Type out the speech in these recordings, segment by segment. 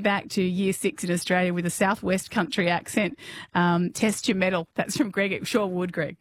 back to year 6 in Australia with a southwest country accent. Test your mettle. That's from Greg at Shorewood, Greg.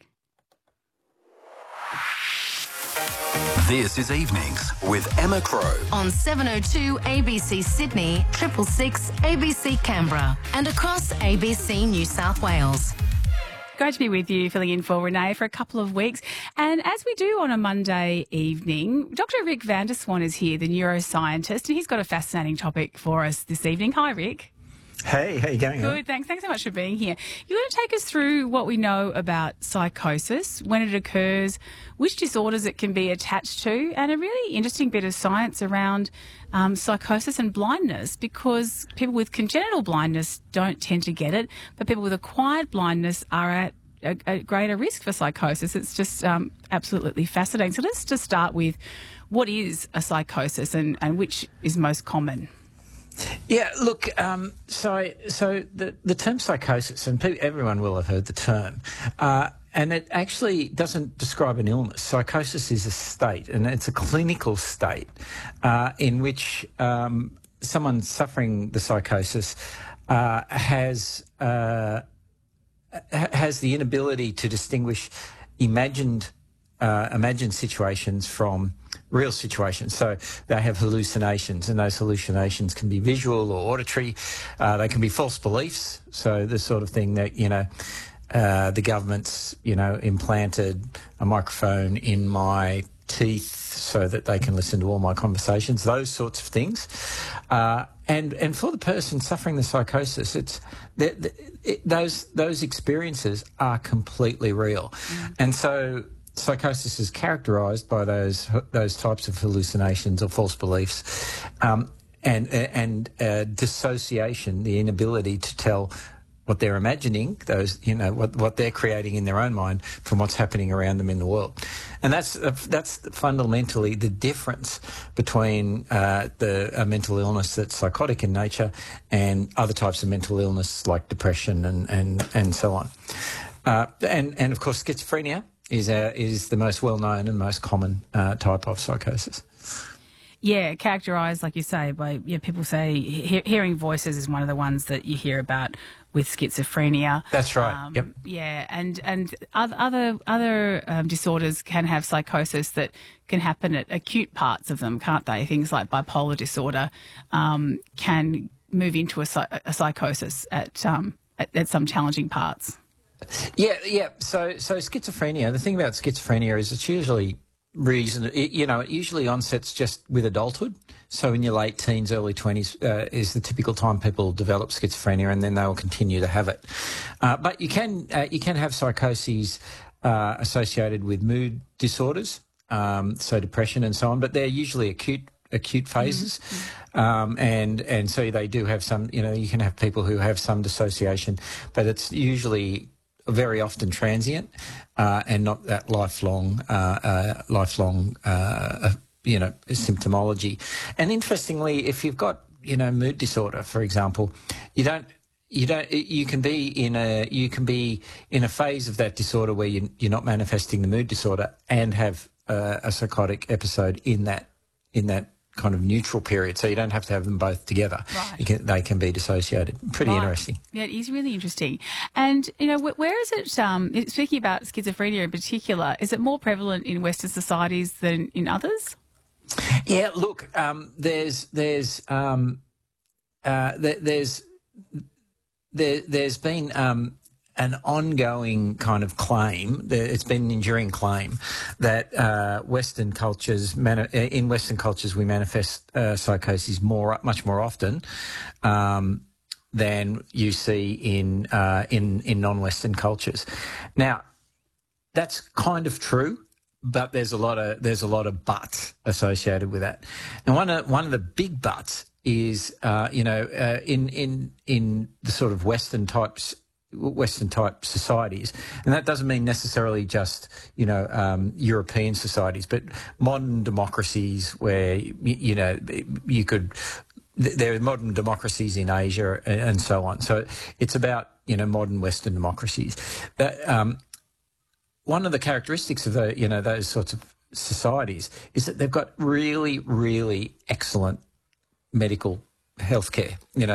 This is Evenings with Emma Crow. On 702 ABC Sydney, 666 ABC Canberra, and across ABC New South Wales. Great to be with you, filling in for Renee for a couple of weeks. And as we do on a Monday evening, Dr. Rick van der Swan is here, the neuroscientist, and he's got a fascinating topic for us this evening. Hi, Rick. Hey, how you going? Good, thanks. Thanks so much for being here. You're going to take us through what we know about psychosis, when it occurs, which disorders it can be attached to, and a really interesting bit of science around psychosis and blindness, because people with congenital blindness don't tend to get it, but people with acquired blindness are at a greater risk for psychosis. It's just absolutely fascinating. So let's just start with what is a psychosis and which is most common. Yeah, look, so the term psychosis, and everyone will have heard the term, and it actually doesn't describe an illness. Psychosis is a state, and it's a clinical state in which someone suffering the psychosis has the inability to distinguish imagined situations from real situations. So they have hallucinations, and those hallucinations can be visual or auditory. They can be false beliefs. So the sort of thing that, the government's, implanted a microphone in my teeth so that they can listen to all my conversations, those sorts of things. And for the person suffering the psychosis, those experiences are completely real. And so psychosis is characterised by those types of hallucinations or false beliefs, and dissociation, the inability to tell what they're imagining, what they're creating in their own mind from what's happening around them in the world. And that's fundamentally the difference between a mental illness that's psychotic in nature and other types of mental illness like depression and so on. And of course, schizophrenia is the most well-known and most common type of psychosis. Yeah, characterised, like you say, by people say hearing voices is one of the ones that you hear about with schizophrenia. That's right. Yep. Yeah, and other disorders can have psychosis that can happen at acute parts of them, can't they? Things like bipolar disorder can move into a psychosis at some challenging parts. Yeah. So schizophrenia, the thing about schizophrenia is it's usually it usually onsets just with adulthood. So in your late teens, early 20s is the typical time people develop schizophrenia, and then they will continue to have it. But you can have psychoses associated with mood disorders, so depression and so on, but they're usually acute phases. And so they do have some, you can have people who have some dissociation, but it's usually very often transient and not that lifelong symptomology. And interestingly, if you've got mood disorder, for example, you can be in a phase of that disorder where you're not manifesting the mood disorder and have a psychotic episode in that kind of neutral period, so you don't have to have them both together. Right. They can be dissociated. Pretty interesting. Yeah, it is really interesting. And, where is it, speaking about schizophrenia in particular, is it more prevalent in Western societies than in others? Yeah, look, there's been an ongoing kind of claim, it's been an enduring claim that in Western cultures we manifest psychoses much more often than you see in non-Western cultures. Now, that's kind of true, but there's a lot of buts associated with that. And one of the big buts is in the sort of Western type societies, and that doesn't mean necessarily just European societies, but modern democracies where there are modern democracies in Asia and so on. So it's about modern Western democracies. One of the characteristics of those sorts of societies is that they've got really, really excellent medical healthcare.